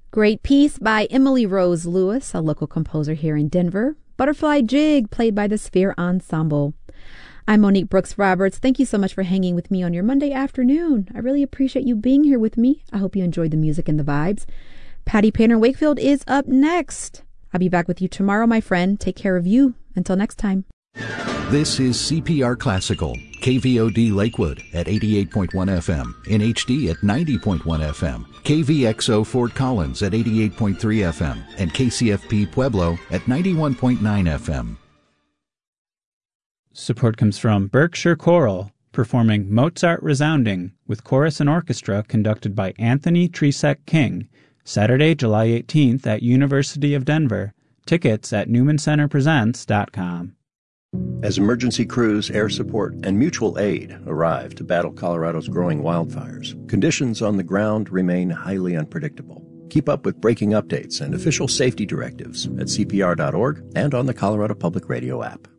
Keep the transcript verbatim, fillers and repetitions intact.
Great Piece by Emily Rose Lewis, a local composer here in Denver. Butterfly Jig, played by the Sphere Ensemble. I'm Monique Brooks Roberts. Thank you so much for hanging with me on your Monday afternoon. I really appreciate you being here with me. I hope you enjoyed the music and the vibes. Patty Painter Wakefield is up next. I'll be back with you tomorrow, my friend. Take care of you. Until next time. This is C P R Classical, K V O D Lakewood at eighty-eight point one F M, in H D at ninety point one F M, K V X O Fort Collins at eighty-eight point three F M, and K C F P Pueblo at ninety-one point nine F M. Support comes from Berkshire Choral, performing Mozart Resounding with chorus and orchestra conducted by Anthony Tresek King, Saturday, July eighteenth at University of Denver. Tickets at newman center presents dot com. As emergency crews, air support, and mutual aid arrive to battle Colorado's growing wildfires, conditions on the ground remain highly unpredictable. Keep up with breaking updates and official safety directives at C P R dot org and on the Colorado Public Radio app.